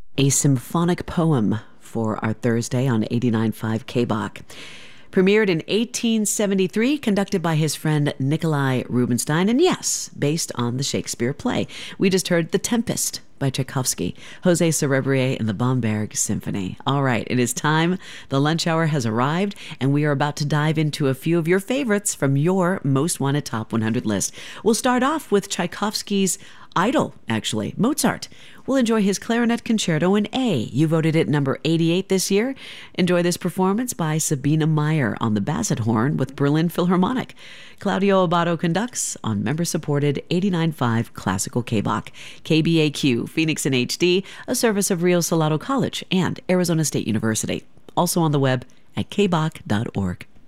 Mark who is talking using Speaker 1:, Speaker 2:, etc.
Speaker 1: A symphonic poem for our Thursday on 89.5 KBOK. Premiered in 1873, conducted by his friend Nikolai Rubinstein, and yes, based on the Shakespeare play. We just heard The Tempest by Tchaikovsky, Jose Cerebrier and the Bomberg Symphony. All right, it is time. The lunch hour has arrived, and we are about to dive into a few of your favorites from your Most Wanted Top 100 list. We'll start off with Tchaikovsky's idol, actually, Mozart. We'll enjoy his clarinet concerto in A. You voted it number 88 this year. Enjoy this performance by Sabina Meyer on the basset horn with Berlin Philharmonic. Claudio Abbado conducts on member-supported 89.5 Classical KBOK. KBAQ, Phoenix in HD, a service of Rio Salado College and Arizona State University. Also on the web at kbok.org.